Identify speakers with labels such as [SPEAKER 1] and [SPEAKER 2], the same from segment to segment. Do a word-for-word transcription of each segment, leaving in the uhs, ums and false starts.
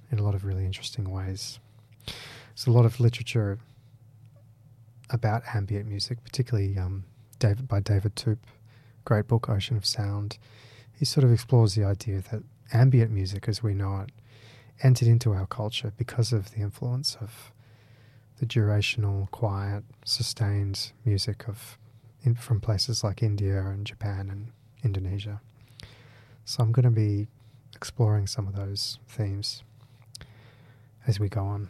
[SPEAKER 1] in a lot of really interesting ways. There's a lot of literature about ambient music, particularly um, David by David Toop, great book, Ocean of Sound. He sort of explores the idea that ambient music, as we know it, entered into our culture because of the influence of the durational, quiet, sustained music of in, from places like India and Japan and Indonesia. So I'm going to be exploring some of those themes as we go on.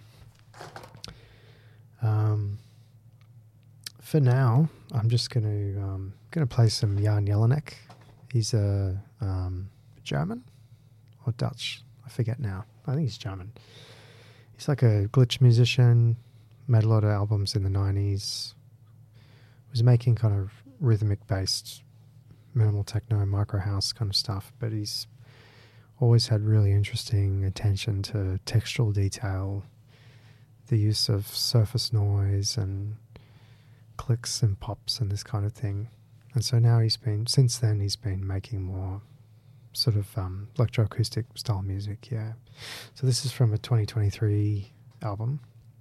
[SPEAKER 1] Um, for now, I'm just going to um, going to play some Jan Jelinek. He's a um, German or Dutch, I forget now. I think he's German. He's like a glitch musician, made a lot of albums in the nineties, was making kind of rhythmic based minimal techno, micro house kind of stuff, but he's always had really interesting attention to textural detail, the use of surface noise and clicks and pops and this kind of thing. And so now he's been, since then he's been making more sort of um, electroacoustic style music, yeah. So this is from a twenty twenty-three album.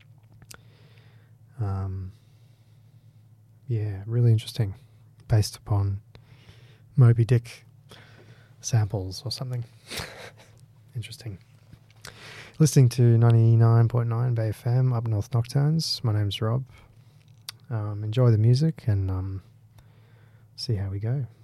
[SPEAKER 1] Um, yeah, really interesting, based upon Moby Dick samples or something. Interesting. Listening to ninety-nine point nine Bay F M, Up North Nocturnes. My name's Rob. Um, enjoy the music and um, see how we go.